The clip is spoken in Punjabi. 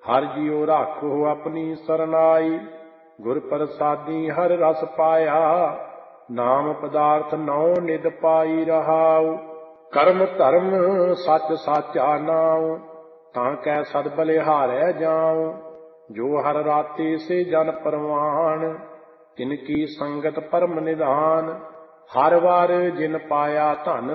ਹਰ ਜੀਉ ਰਾਖੋ ਆਪਣੀ ਸਰਨਾਈ। ਗੁਰ ਪ੍ਰਸਾਦੀ ਹਰ ਰਸ ਪਾਇਆ, ਨਾਮ ਪਦਾਰਥ ਨੌ ਨਿਧ ਪਾਈ ਰਹਾਉ। ਕਰਮ ਧਰਮ ਸੱਚ ਸਾਚਾ ਨਾਉ, ਤਾਂ ਕੈ ਸਦ ਬਲਿਹਾਰੈ ਜਾਉ। ਜੋ ਹਰ ਰਾਤੇ ਸੇ ਜਨ ਪਰਵਾਨ, ਤਿਨ ਕੀ ਸੰਗਤ ਪਰਮ ਨਿਧਾਨ। ਹਰ ਵਾਰ ਜਿਨ ਪਾਇਆ ਧਨ